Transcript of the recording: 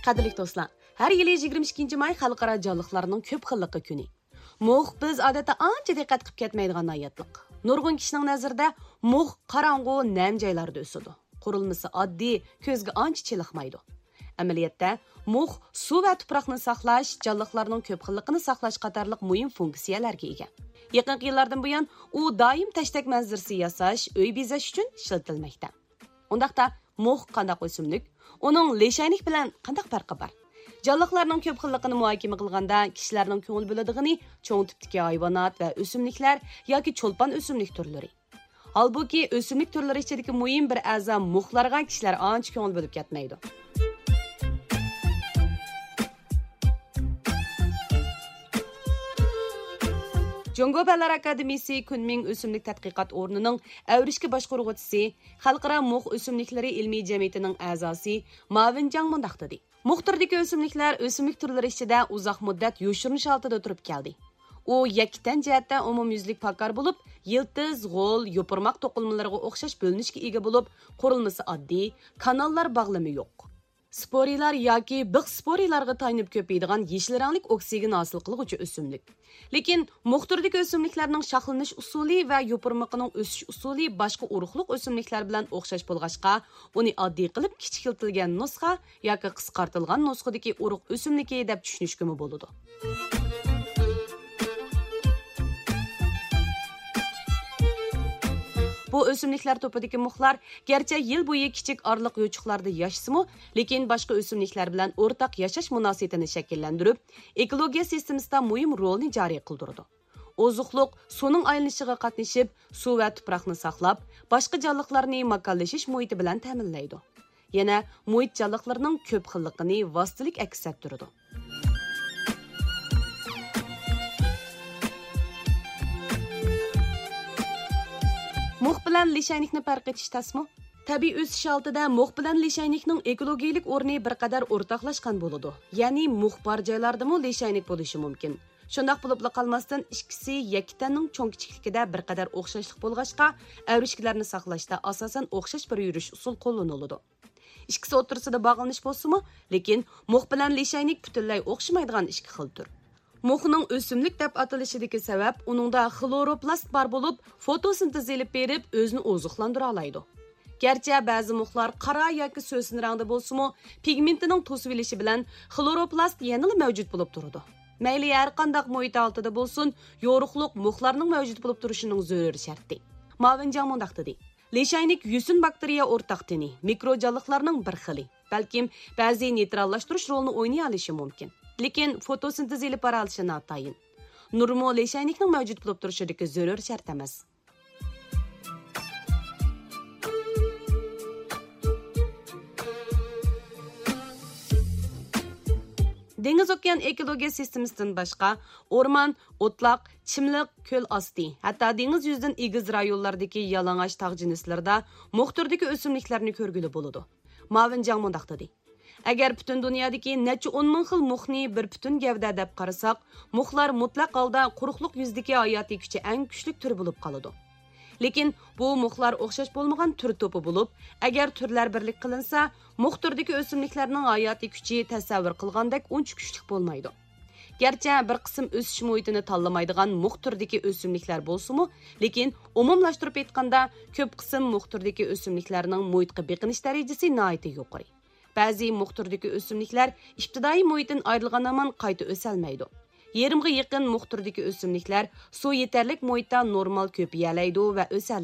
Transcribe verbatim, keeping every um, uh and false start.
Qadrli do'stlar, har yili yigirma ikkinchi may xalqaro jonliqlarning ko'p xilligi kuni. Mo'g biz odatda ancha diqqat qilib ketmaydigan oyatliq. Nurg'un kishining nazarida mo'g qorong'u, nam joylarda o'sadi. Qurilmasi oddiy, ko'zga ancha chiliqmaydi. Amaliyotda mo'g suv va tuproqni saqlash, jonliqlarning ko'p xilligini saqlash qatorliq muhim funksiyalarga ega. Yaqin yillardan buyon u doim tashdek manzarasi yasash, uy bezash uchun ishlatilmoqda. Undaqda mo'g qanday o'simlik? Uning leshaynik bilan qanday farqi bor? Jonliqlarning ko'p xilligini muhokama qilganda kishilarning ko'ngil bo'ladigani cho'ng tipdagi hayvonot va o'simliklar yoki cho'lpon o'simlik turlari. Halbuki o'simlik turlari ichidagi muhim bir a'zo mo'glarga kishilar ancha ko'ngil bo'lib ketmaydi. Jungo Fanlar Akademiyasi Kunming o'simlik tadqiqot o'rnining Avrishki boshqaruvchisi, Xalqaro mo'g o'simliklari ilmiy jamiyatining a'zosi Mavin Jang mundaq dedi. Mo'g turidagi o'simliklar o'simlik turlari ichida uzoq muddat yoshirinish altida turib keldi. U yakkitan jihatdan umumyuzlik pakar bo'lib, yiltiz, g'o'l, yopirmoq to'qilmalariga o'xshash bo'linishga ega bo'lib, qurilmasi oddiy, kanallar bog'lami yo'q. Sporilar yoki big' sporilarga tayanib ko'paydigan yeshil ranglik oksigen hosil qiluvchi o'simlik. Lekin mo'g turidagi o'simliklarning shoxlanish usuli va yopirmoqining o'sish usuli boshqa urug'liq o'simliklar bilan o'xshash bo'lg'achqa, uni oddiy qilib kichikiltirilgan nusxa yoki qisqartirilgan nusxadagi urug' o'simligi deb tushunishga bo'ladi. Bu o'simliklar topidagi mo'glar garchi yil bo'yi kichik orliq yo'chuqlarda yashasimi, lekin boshqa o'simliklar bilan o'rtaq yashash munosabatini shakllantirib, ekologiya sistemasida muhim rolni joriy qildirdi. Ozuqliq suvning aylanishiga qatnashib, suv va tuproqni saqlab, boshqa jonliqlarni makonlashish muhiti bilan ta'minlaydi. Yana muhit jonliqlarining ko'p xilligini vositalik aks ettiradi. Mo'g bilan leshaynikni farq etish tasmi? Tabiiy o'sish oltida mo'g bilan leshaynikning ekologiyalik o'rni bir qadar o'rtoqlashgan bo'ladi. Ya'ni mo'g bor joylardami leshaynik bo'lishi mumkin. Shundaq bo'lib qolmasdan ikkisi yakkitanning cho'ng kichikligida bir qadar o'xshashlik bo'lg'achqa, avrishkilarni saqlashda asosan o'xshash bir yurish usul qo'llaniladi. Ikkisi o'rtasida bog'lanish bo'lsa-mu, lekin mo'g bilan leshaynik butunlay o'xshamaydigan ikki xil tur. Mo'gning o'simlik deb atilishidagi sabab uningda xloroplast bor bo'lib, fotosintez elib berib, o'zini oziqlantira oladi. Garchi ba'zi mo'glar qora yoki so'sin rangda bo'lsa-mu, pigmentining to'sib olishi bilan xloroplast yanada mavjud bo'lib turadi. Mayli har qanday muhit altida bo'lsin, yo'riqliq mo'glarning mavjud bo'lib turishining zarur sharti. Mavin Jang mundaq dedi. Leshaynik yusin bakteriya o'rtaq tini, mikrojonliqlarning bir xili. Balkim ba'zi neytrallashtirish rolini o'ynay olishi mumkin. Lekin fotosintez elib bora olishi notayin. Nurmo leshaynikning mavjud bo'lib turishidagi zarur shart emas. Dengiz okean ekologiya sistemasidan boshqa o'rmon, o'tloq, chimliq, ko'l osti, hatto dengiz yuzidan egiz rayonlardagi yalang'och tog' jinslarida mo'g turdagi o'simliklarni ko'rgili bo'ladi. Mavin Jang mundaq dedi. Agar butun dunyodagi necha o'n ming xil mo'gni bir butun gavda deb qarasak, mo'glar mutlaq holda quruqliq yuzdagi hayotiy kuchi eng kuchli tur bo'lib qoladi. Lekin bu mo'glar o'xshash bo'lmagan tur to'pi bo'lib, agar turlar birlik qilinsa, mo'g turdagi o'simliklarning hayotiy kuchi tasavvur qilgandek uncha kuchli bo'lmaydi. Garchi bir qism o'sish muhitini tanlamaydigan mo'g turdagi o'simliklar bo'lsa-mu, lekin umumlashtirib aytganda, ko'p qism mo'g turdagi o'simliklarning muhitga beqinish darajasi nihoyatda yuqori. Ba'zi mo'g turdagi o'simliklar ibtidoiy muhitdan ayrilgan hamon qayta o'salmaydi. Yerimga yaqin mo'g turdagi o'simliklar suv yetarlik muhitda normal ko'payalaydi va o'sadi.